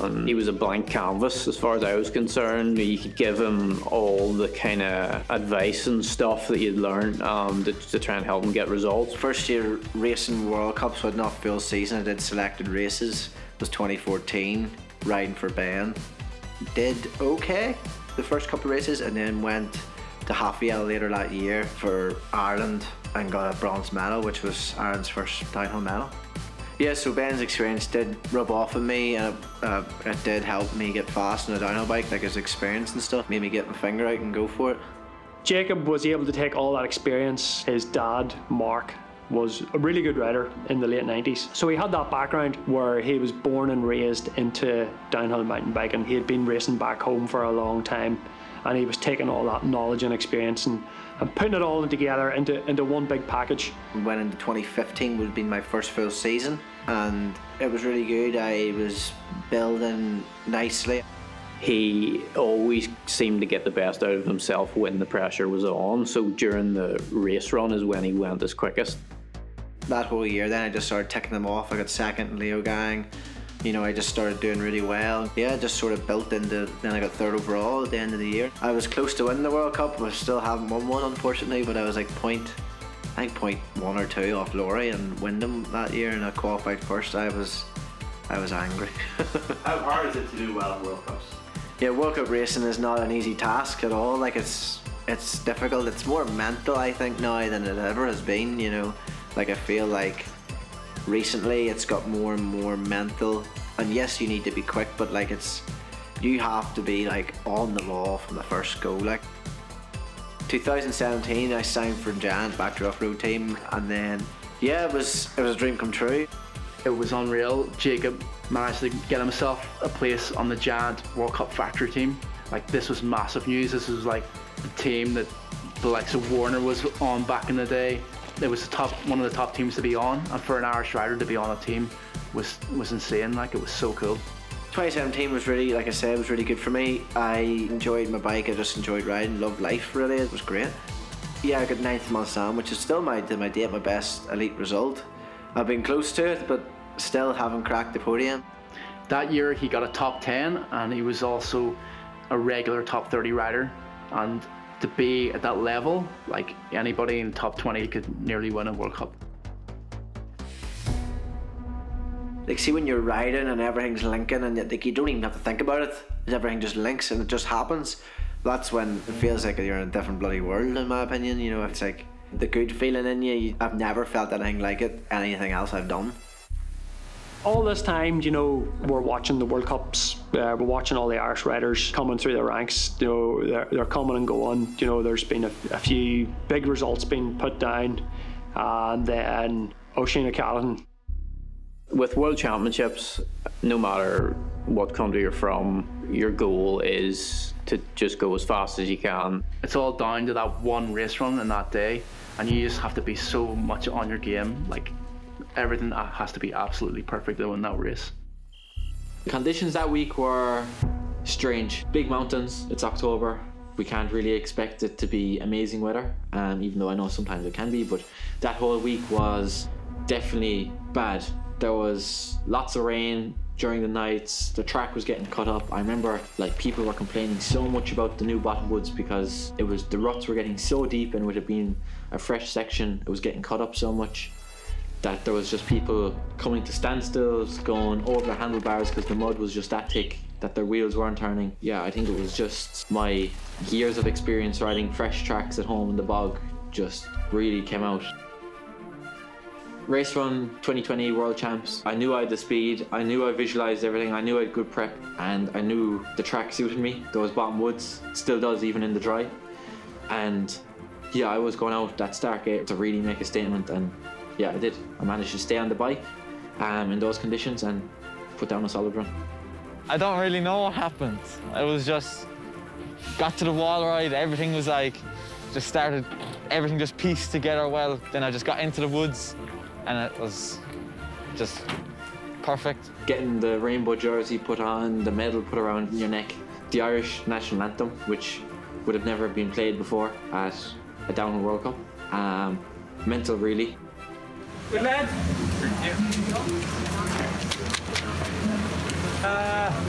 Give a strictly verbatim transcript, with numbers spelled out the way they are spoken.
and he was a blank canvas as far as I was concerned. You could give him all the kind of advice and stuff that you'd learn um, to, to try and help him get results. First year racing World Cup, so not full season. I did selected races. It was twenty fourteen, riding for Ben. Did okay the first couple of races, and then went to Haffiel later that year for Ireland and got a bronze medal, which was Ireland's first downhill medal. Yeah, so Ben's experience did rub off on me, and it, uh, it did help me get fast on a downhill bike. Like his experience and stuff made me get my finger out and go for it. Jacob was able to take all that experience. His dad, Mark, was a really good rider in the late nineties. So he had that background where he was born and raised into downhill mountain biking. He had been racing back home for a long time, and he was taking all that knowledge and experience and, and putting it all together into, into one big package. Went into twenty fifteen would have been my first full season, and it was really good. I was building nicely. He always seemed to get the best out of himself when the pressure was on, so during the race run is when he went his quickest. That whole year then I just started ticking them off. I got second in Leo Gang. You know, I just started doing really well. Yeah, just sort of built into, then I got third overall at the end of the year. I was close to winning the World Cup, but still haven't won one unfortunately, but I was like point, I think point one or two off Laurie and Wyndham that year, and I qualified first. I was, I was angry. How hard is it to do well at World Cups? Yeah, World Cup racing is not an easy task at all. Like it's, it's difficult. It's more mental, I think, now than it ever has been, you know. Like I feel like recently it's got more and more mental, and yes, you need to be quick, but like it's, you have to be like on the ball from the first go. Like twenty seventeen I signed for Giant back to off-road team, and then yeah, it was it was a dream come true. It was unreal. Jacob managed to get himself a place on the Giant World Cup factory team. Like this was massive news. This was like the team that the likes of Warner was on back in the day. It was the top, one of the top teams to be on, and for an Irish rider to be on a team was was insane. Like it was so cool. twenty seventeen was really, like I said, it was really good for me. I enjoyed my bike. I just enjoyed riding, loved life. Really, it was great. Yeah, I got ninth in Mulsanne, which is still my to my date my best elite result. I've been close to it, but still haven't cracked the podium. That year he got a top ten, and he was also a regular top thirty rider. And to be at that level, like anybody in the top twenty could nearly win a World Cup. Like see when you're riding and everything's linking, and like you don't even have to think about it. Everything just links and it just happens. That's when it feels like you're in a different bloody world, in my opinion. You know, it's like the good feeling in you. I've never felt anything like it, anything else I've done. All this time, you know, we're watching the World Cups, uh, we're watching all the Irish riders coming through the ranks, you know, they're, they're coming and going. You know, there's been a, a few big results being put down, and then Oisin O'Callaghan. With World Championships, no matter what country you're from, your goal is to just go as fast as you can. It's all down to that one race run in that day, and you just have to be so much on your game. Like, everything has to be absolutely perfect to win that race. Conditions that week were strange. Big mountains, it's October. We can't really expect it to be amazing weather, um, even though I know sometimes it can be, but that whole week was definitely bad. There was lots of rain during the nights, the track was getting cut up. I remember like people were complaining so much about the new bottomwoods because it was, the ruts were getting so deep, and with it being a fresh section, it was getting cut up so much that there was just people coming to standstills, going over their handlebars because the mud was just that thick that their wheels weren't turning. Yeah, I think it was just my years of experience riding fresh tracks at home in the bog just really came out. Race Run twenty twenty World Champs, I knew I had the speed, I knew I visualised everything, I knew I had good prep, and I knew the track suited me. Those bottom woods still does even in the dry. And yeah, I was going out that start gate to really make a statement, and yeah, I did. I managed to stay on the bike um, in those conditions and put down a solid run. I don't really know what happened. It was just, got to the wall ride, everything was like, just started, everything just pieced together well. Then I just got into the woods, and it was just perfect. Getting the rainbow jersey put on, the medal put around your neck, the Irish national anthem, which would have never been played before at a downhill World Cup. Um, mental, really. Good lad. Uh,